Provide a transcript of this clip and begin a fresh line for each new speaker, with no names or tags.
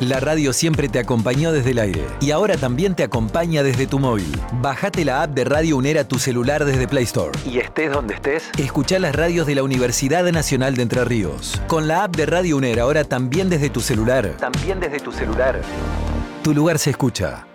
La radio siempre te acompañó desde el aire y ahora también te acompaña desde tu móvil. Bajate la app de Radio UNER a tu celular desde Play Store. Y estés donde estés, escuchá las radios de la Universidad Nacional de Entre Ríos. Con la app de Radio UNER ahora también desde tu celular. Tu lugar se escucha.